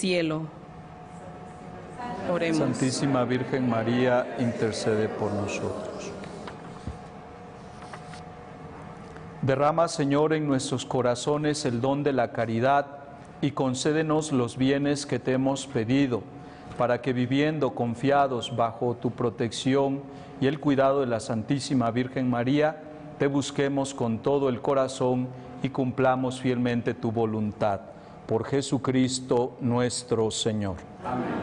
cielo. Oremos. Santísima Virgen María, intercede por nosotros. Derrama, Señor, en nuestros corazones el don de la caridad y concédenos los bienes que te hemos pedido, para que viviendo confiados bajo tu protección y el cuidado de la Santísima Virgen María, te busquemos con todo el corazón y cumplamos fielmente tu voluntad. Por Jesucristo nuestro Señor. Amén.